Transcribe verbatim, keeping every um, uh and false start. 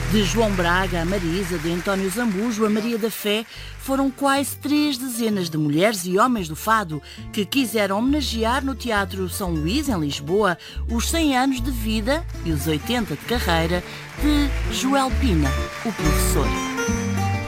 De João Braga, a Marisa, de António Zambujo, a Maria da Fé, foram quase três dezenas de mulheres e homens do fado que quiseram homenagear no Teatro São Luís, em Lisboa, os cem anos de vida e os oitenta de carreira de Joel Pina, o professor.